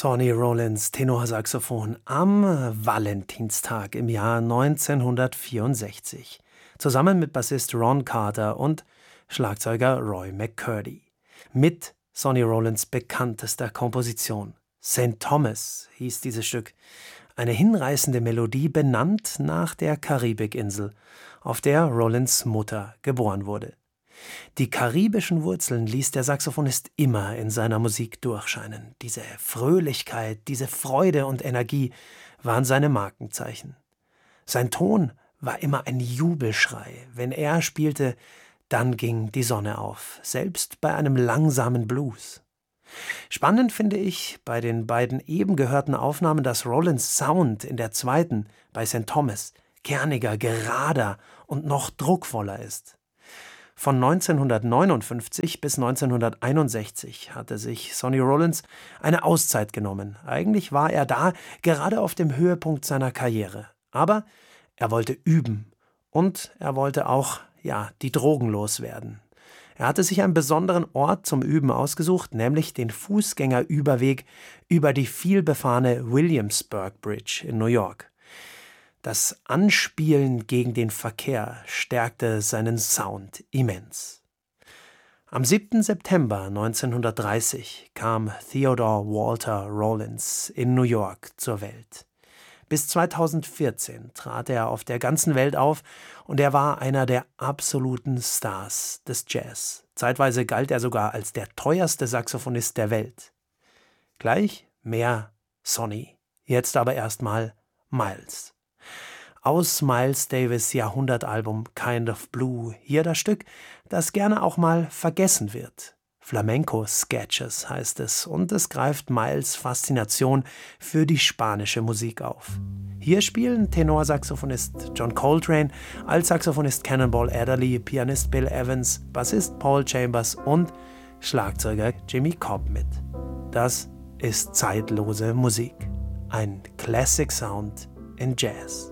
Sonny Rollins Tenorsaxophon am Valentinstag im Jahr 1964, zusammen mit Bassist Ron Carter und Schlagzeuger Roy McCurdy. Mit Sonny Rollins bekanntester Komposition. St. Thomas hieß dieses Stück. Eine hinreißende Melodie, benannt nach der Karibikinsel, auf der Rollins Mutter geboren wurde. Die karibischen Wurzeln ließ der Saxophonist immer in seiner Musik durchscheinen. Diese Fröhlichkeit, diese Freude und Energie waren seine Markenzeichen. Sein Ton war immer ein Jubelschrei. Wenn er spielte, dann ging die Sonne auf, selbst bei einem langsamen Blues. Spannend finde ich bei den beiden eben gehörten Aufnahmen, dass Rollins Sound in der zweiten, bei St. Thomas, kerniger, gerader und noch druckvoller ist. Von 1959 bis 1961 hatte sich Sonny Rollins eine Auszeit genommen. Eigentlich war er da gerade auf dem Höhepunkt seiner Karriere. Aber er wollte üben und er wollte auch, die Drogen loswerden. Er hatte sich einen besonderen Ort zum Üben ausgesucht, nämlich den Fußgängerüberweg über die vielbefahrene Williamsburg Bridge in New York. Das Anspielen gegen den Verkehr stärkte seinen Sound immens. Am 7. September 1930 kam Theodore Walter Rollins in New York zur Welt. Bis 2014 trat er auf der ganzen Welt auf und er war einer der absoluten Stars des Jazz. Zeitweise galt er sogar als der teuerste Saxophonist der Welt. Gleich mehr Sonny, jetzt aber erstmal Miles. Aus Miles Davis' Jahrhundertalbum Kind of Blue hier das Stück, das gerne auch mal vergessen wird. Flamenco Sketches heißt es und es greift Miles' Faszination für die spanische Musik auf. Hier spielen Tenorsaxophonist John Coltrane, Altsaxophonist Cannonball Adderley, Pianist Bill Evans, Bassist Paul Chambers und Schlagzeuger Jimmy Cobb mit. Das ist zeitlose Musik. Ein Classic Sound in Jazz.